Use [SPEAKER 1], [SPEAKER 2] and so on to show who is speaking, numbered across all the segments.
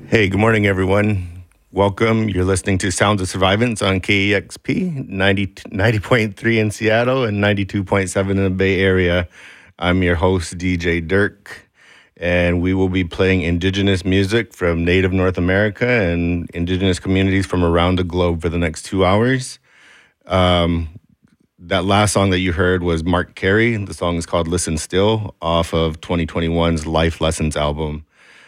[SPEAKER 1] Hey, good morning, everyone. Welcome. You're listening to Sounds of Survivance on KEXP, 90.3 in Seattle and 92.7 in the Bay Area. I'm your host, DJ Dirk, and we will be playing Indigenous music from Native North America and Indigenous communities from around the globe for the next 2 hours. That last song that you heard was Mark Carey. The song is called Listen Still off of 2021's Life Lessons album.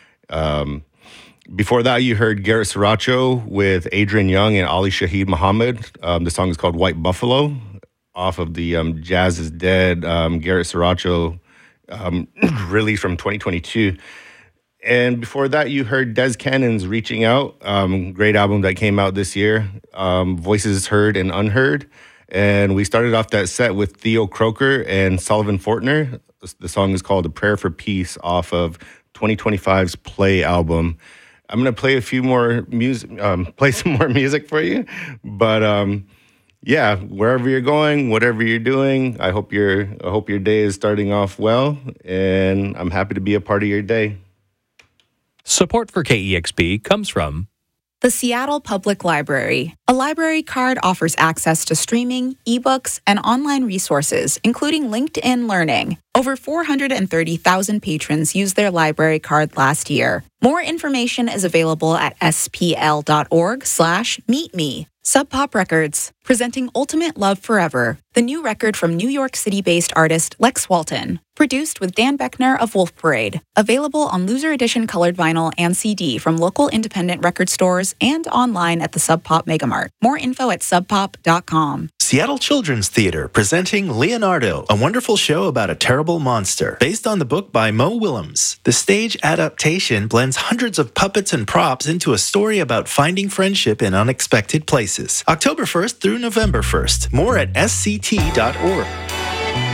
[SPEAKER 1] Before that, you heard Garrett Sriracho with Adrian Young and Ali Shaheed Muhammad. The song is called White Buffalo off of the Jazz is Dead Garrett Sriracho release from 2022. And before that, you heard Des Cannon's Reaching Out, great album that came out this year, Voices Heard and Unheard. And we started off that set with Theo Croker and Sullivan Fortner. The song is called A Prayer for Peace off of 2025's Play album. I'm going to play a few more music, play some more music for you. But yeah, wherever you're going, whatever you're doing, I hope your day is starting off well, and I'm happy to be a part of your day.
[SPEAKER 2] Support for KEXP comes from
[SPEAKER 3] the Seattle Public Library. A library card offers access to streaming, ebooks, and online resources, including LinkedIn Learning. Over 430,000 patrons used their library card last year. More information is available at spl.org/meetme. Sub Pop Records, presenting Ultimate Love Forever, the new record from New York City-based artist Lex Walton. Produced with Dan Beckner of Wolf Parade. Available on Loser Edition colored vinyl and CD from local independent record stores and online at the Sub Pop Megamart. More info at subpop.com.
[SPEAKER 4] Seattle Children's Theater presenting Leonardo, a wonderful show about a terrible monster. Based on the book by Mo Willems, the stage adaptation blends hundreds of puppets and props into a story about finding friendship in unexpected places. October 1st through November 1st. More at sct.org.